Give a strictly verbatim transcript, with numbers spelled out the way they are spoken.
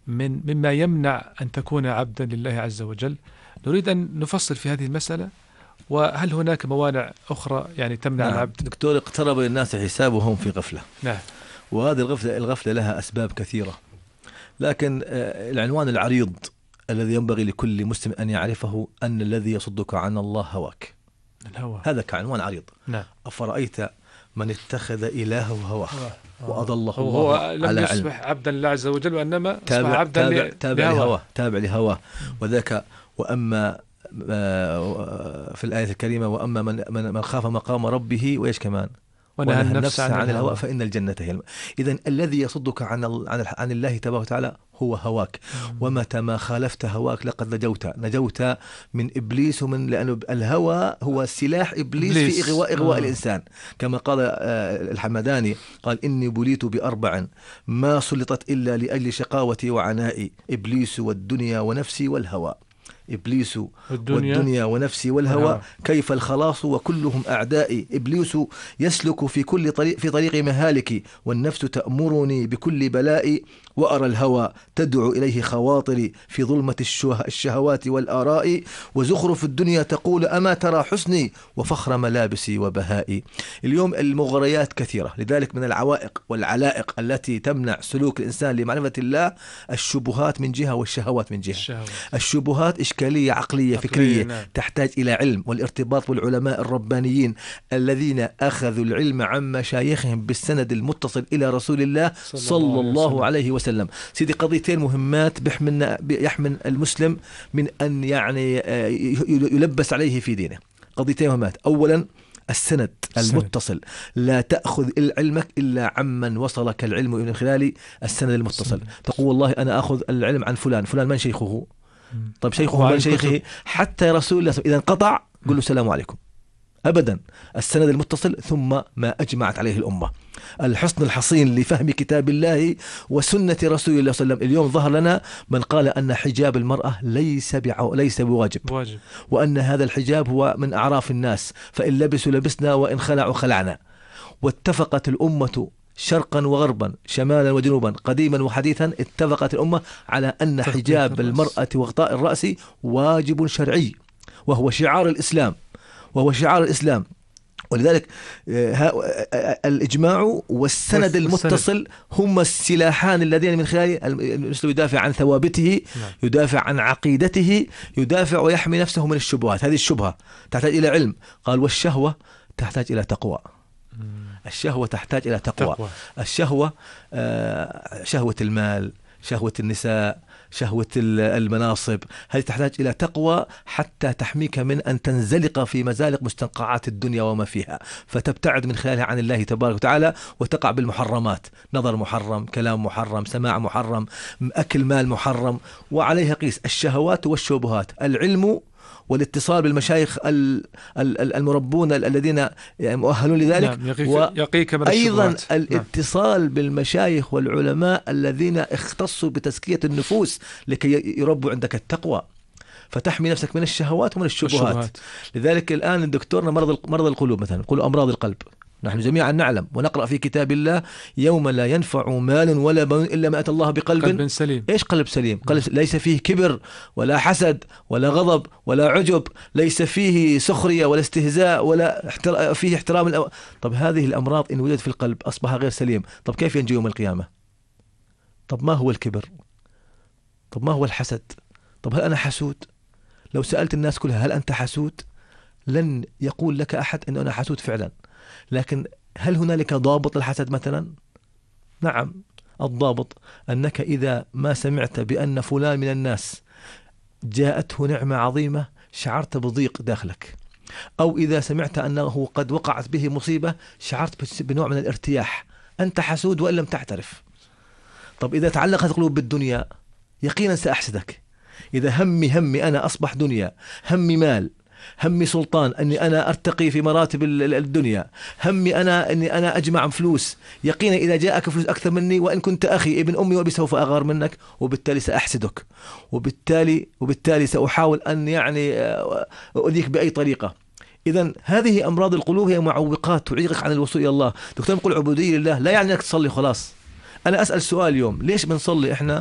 من مما يمنع أن تكون عبدا لله عز وجل؟ نريد أن نفصل في هذه المسألة، وهل هناك موانع أخرى يعني تمنع نعم. العبد؟ دكتور، اقترب للناس حسابهم في غفلة. نعم. وهذه الغفلة الغفلة لها أسباب كثيرة، لكن العنوان العريض الذي ينبغي لكل مسلم أن يعرفه أن الذي يصدك عن الله هواك. الهوى هذا كعنوان عريض. نعم. أفرأيت من اتخذ إلهه هواه وأضله هو الله لم على علم. يصبح عبدا لله عز وجل، وإنما أصبح تابع عبدا تابع تابع لهواه. لهواه تابع لهواه وذاك. وأما في الآية الكريمة وأما من من خاف مقام ربه وإيش كمان ونهى النفس عن, عن الهوى فإن الجنة هي المأوى. إذن الذي يصدك عن عن عن الله تبارك وتعالى هو هواك. ومتى ما خالفت هواك لقد نجوت نجوت من إبليس، ومن لأن الهوى هو سلاح إبليس, إبليس. في إغواء إغواء آه. الإنسان، كما قال الحمداني قال إني بليت بأربع ما سلطت إلا لأجل شقاوتي وعنائي، إبليس والدنيا ونفسي والهوى. إبليس والدنيا, والدنيا ونفسي والهوى والهوى. كيف الخلاص وكلهم أعدائي. إبليس يسلك في كل طريق في طريق مهالكي، والنفس تأمرني بكل بلائي، وأرى الهوى تدعو إليه خواطري في ظلمة الشهوات والآراء، وزخرف الدنيا تقول أما ترى حسني وفخر ملابسي وبهائي. اليوم المغريات كثيرة، لذلك من العوائق والعلائق التي تمنع سلوك الإنسان لمعرفة الله الشبهات من جهة والشهوات من جهة. الشهوات. الشبهات إشكالية عقلية فكرية نعم. تحتاج إلى علم والارتباط بالعلماء الربانيين الذين أخذوا العلم عن مشايخهم بالسند المتصل إلى رسول الله صلى, صلى الله عليه وسلم. وسلم. سيدي قضيتين مهمات بيحملنا يحمل المسلم من أن يعني يلبس عليه في دينه. قضيتين مهمات. أولا السند المتصل، لا تأخذ علمك إلا عمن وصلك العلم من خلال السند المتصل. تقول والله أنا أخذ العلم عن فلان، فلان من شيخه؟ طيب شيخه من شيخه حتى رسول الله. إذا انقطع قل له السلام عليكم. أبدا. السند المتصل ثم ما أجمعت عليه الأمة. الحصن الحصين لفهم كتاب الله وسنة رسول الله صلى الله عليه وسلم. اليوم ظهر لنا من قال أن حجاب المرأة ليس بعو... ليس بواجب، بواجب. وأن هذا الحجاب هو من أعراف الناس، فإن لبسوا لبسنا وإن خلعوا خلعنا. واتفقت الأمة شرقا وغربا شمالا وجنوبا قديما وحديثا، اتفقت الأمة على أن حجاب المرأة وغطاء الرأس واجب شرعي، وهو شعار الإسلام وهو شعار الإسلام. ولذلك الإجماع والسند المتصل هما السلاحان اللذين من خلال المسلم يدافع عن ثوابته، يدافع عن عقيدته، يدافع ويحمي نفسه من الشبهات. هذه الشبهة تحتاج إلى علم. قال والشهوة تحتاج إلى تقوى. الشهوة تحتاج إلى تقوى. تقوى. الشهوة شهوة المال، شهوة النساء، شهوة المناصب، هذه تحتاج إلى تقوى حتى تحميك من أن تنزلق في مزالق مستنقعات الدنيا وما فيها، فتبتعد من خلالها عن الله تبارك وتعالى وتقع بالمحرمات. نظر محرم، كلام محرم، سماع محرم، أكل مال محرم. وعليها قيس الشهوات والشبهات. العلم والاتصال بالمشايخ المربون الذين مؤهلون لذلك، نعم. يقيك يقيك من أيضا الشبهات. الاتصال نعم. بالمشايخ والعلماء الذين اختصوا بتزكية النفوس لكي يربوا عندك التقوى، فتحمي نفسك من الشهوات ومن الشبهات. الشبهات. لذلك الآن دكتورنا مرض مرض القلوب مثلا، نقول أمراض القلب، نحن جميعا نعلم ونقرأ في كتاب الله يوم لا ينفع مال ولا بنون إلا ما أتى الله بقلب قلب سليم. إيش قلب سليم؟ قلب ليس فيه كبر ولا حسد ولا غضب ولا عجب، ليس فيه سخرية ولا استهزاء ولا احتر... فيه احترام الأو... طب هذه الأمراض إن وجدت في القلب أصبح غير سليم. طب كيف ينجو يوم القيامة؟ طب ما هو الكبر؟ طب ما هو الحسد؟ طب هل أنا حسود؟ لو سألت الناس كلها هل أنت حسود؟ لن يقول لك أحد أن أنا حسود فعلا. لكن هل هنالك ضابط الحسد مثلا؟ نعم، الضابط أنك إذا ما سمعت بأن فلان من الناس جاءته نعمة عظيمة شعرت بضيق داخلك، أو إذا سمعت أنه قد وقعت به مصيبة شعرت بنوع من الارتياح. أنت حسود وإن لم تعترف. طب إذا تعلقت القلوب بالدنيا يقينا سأحسدك. إذا همي همي أنا أصبح دنيا، همي مال، همي سلطان، أني أنا أرتقي في مراتب الدنيا، همي أنا أني أنا أجمع فلوس، يقينا إذا جاءك فلوس أكثر مني وإن كنت أخي ابن أمي وبسوف أغار منك، وبالتالي سأحسدك، وبالتالي وبالتالي سأحاول أن يعني أؤذيك بأي طريقة. إذن هذه أمراض القلوب هي معوقات تعيقك عن الوصول إلى الله. دكتور نقول عبودية لله لا يعني أنك تصلي خلاص. أنا أسأل سؤال اليوم، ليش بنصلي إحنا